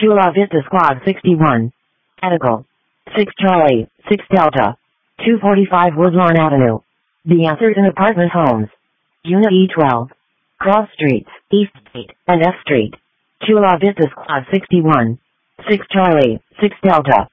Chula Vista Squad 61. Edical. 6 Charlie, 6 Delta. 245 Woodlawn Avenue. The Answers in Apartment Homes. Unit E12. Cross Streets, East State, and F Street. Chula Vista Squad 61. 6 Charlie, 6 Delta.